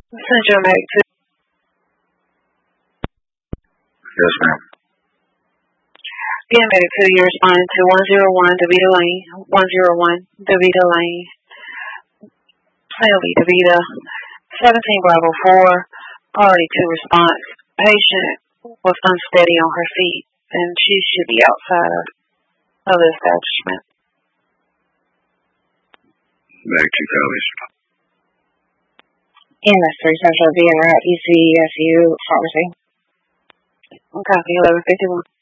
Central Medic 2. Yes, ma'am. Again, Medic 2, you're responding to 101 DeVita Lane. 101 DeVita Lane. Sally DeVita. 17 Bravo 4. Priority 2 response. Patient was unsteady on her feet, and she should be outside of the establishment. Medic 2 copies. EMS 3 Central being route ECSU pharmacy. Copy 1151.